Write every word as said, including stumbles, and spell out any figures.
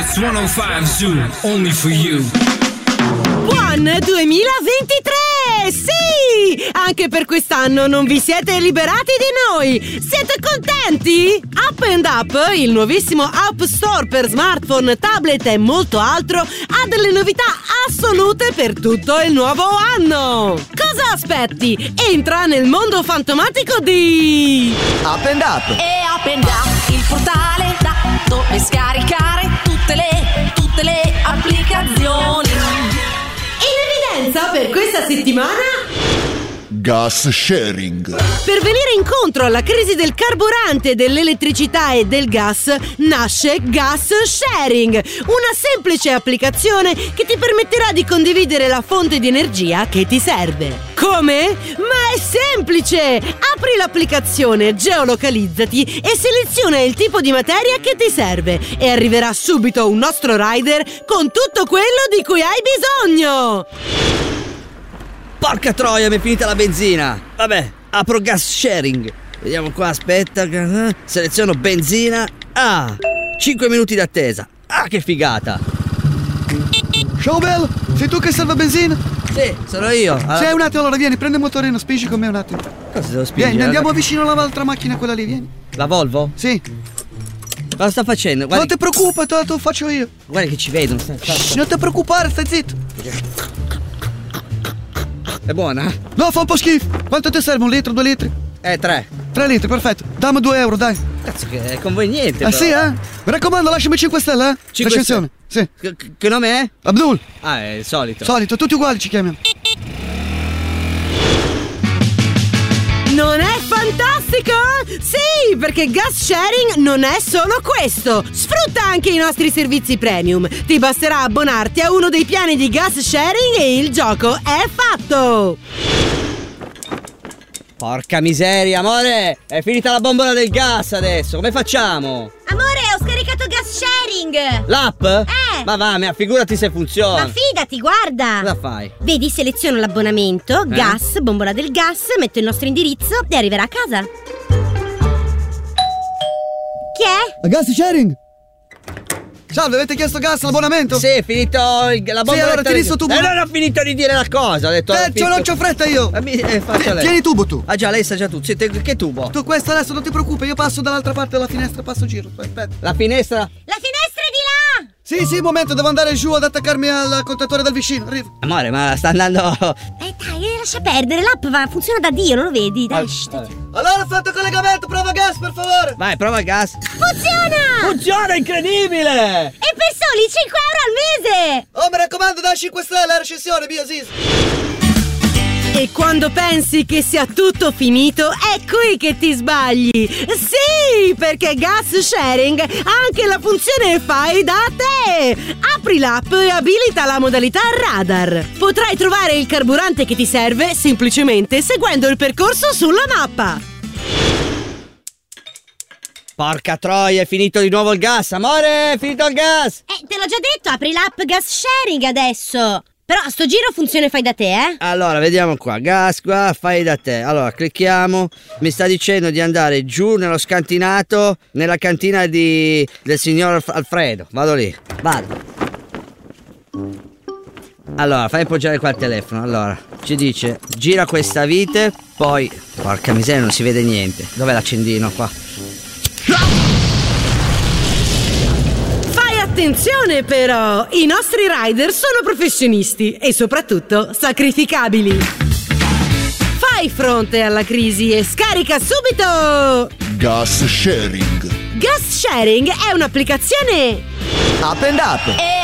It's centocinque Zoo, only for you. Buon duemilaventitré! Sì! Anche per quest'anno non vi siete liberati di noi! Siete contenti? Up and Up, il nuovissimo App Store per smartphone, tablet e molto altro, ha delle novità assolute per tutto il nuovo anno! Cosa aspetti? Entra nel mondo fantomatico di Up and Up! E Up and Up, il portale da dove scaricare tutte le, tutte le applicazioni. In evidenza per questa settimana Gas sharing. Per venire incontro alla crisi del carburante, dell'elettricità e del gas, nasce Gas Sharing, una semplice applicazione che ti permetterà di condividere la fonte di energia che ti serve. Come? Ma è semplice! Apri l'applicazione, geolocalizzati e seleziona il tipo di materia che ti serve e arriverà subito un nostro rider con tutto quello di cui hai bisogno! Porca troia, mi è finita la benzina. Vabbè, apro Gas Sharing. Vediamo qua, aspetta. Seleziono benzina. Ah, cinque minuti d'attesa. Ah, che figata. Ciao bello, sei tu che salva benzina? Sì, sono io. Allora... Sei un attimo, allora vieni, prendi il motorino, spingi con me un attimo. Cosa devo spingere? Vieni, andiamo vicino all'altra macchina, quella lì, vieni. La Volvo? Sì. Cosa sta facendo? Guarda... Non ti preoccupa, te lo faccio io. Guarda che ci vedono. Sta... Shh, non ti preoccupare, stai zitto. È buona? No, fa un po' schifo. Quanto ti serve? Un litro, due litri? Eh, tre. Tre litri, perfetto. Dammi due euro, dai. Cazzo, che è conveniente. Ah, però. sì, eh? Mi raccomando, lasciami cinque stelle, eh? cinque Recensione. Sì. Che, che nome è? Abdul. Ah, è il solito. Solito, tutti uguali ci chiamiamo. Non è fantastico? Sì, perché Gas Sharing non è solo questo. Sfrutta anche i nostri servizi premium. Ti basterà abbonarti a uno dei piani di Gas Sharing e il gioco è fatto. Porca miseria, amore! È finita la bombola del gas adesso, come facciamo? Amore, ho scaricato Gas Sharing! L'app? Eh! Ma va, ma figurati se funziona! Ma fidati, guarda! Cosa fai? Vedi, seleziono l'abbonamento, Eh? gas, bombola del gas, metto il nostro indirizzo e arriverà a casa. Chi è? Gas Sharing. Salve, avete chiesto gas, l'abbonamento? Sì, è finito il, la bombola. Sì, allora del tieni sto tubo. Eh, non ho finito di dire la cosa, ho detto... Eh, ho finito... non c'ho fretta io. Eh, mi- eh, faccia lei. Tieni il tubo tu. Ah già, lei sa già tutto. Siete... Che tubo? Tu questo adesso non ti preoccupi, io passo dall'altra parte della finestra, passo giro. Aspetta. La finestra? La finestra è di là! Sì, sì, un momento, devo andare giù ad attaccarmi al contatore del vicino, arrivo. Amore, ma sta andando... Eh dai, eh, lascia perdere, l'app va, funziona da Dio, non lo vedi? Dai, Ah, shh, vabbè. Allora ho fatto collegamento, prova gas, per favore. Vai, prova il gas. Funziona! Funziona, incredibile! E per soli cinque euro al mese! Oh, mi raccomando, dai cinque stelle, la recensione, via Sis. E quando pensi che sia tutto finito, è qui che ti sbagli! Sì, perché Gas Sharing ha anche la funzione Fai da te! Apri l'app e abilita la modalità radar. Potrai trovare il carburante che ti serve semplicemente seguendo il percorso sulla mappa. Porca troia, è finito di nuovo il gas, amore, è finito il gas! Eh, te l'ho già detto, apri l'app Gas Sharing adesso! Però a sto giro funziona Fai da te, eh? Allora, vediamo qua, gas qua, fai da te. Allora, clicchiamo. Mi sta dicendo di andare giù nello scantinato, nella cantina di del signor Alfredo. Vado lì, vado. Allora, fai appoggiare qua il telefono. Allora, ci dice, gira questa vite, poi... Porca miseria, non si vede niente. Dov'è l'accendino qua? Attenzione però, i nostri rider sono professionisti e soprattutto sacrificabili. Fai fronte alla crisi e scarica subito Gas sharing. Gas Sharing è un'applicazione Up and Up. E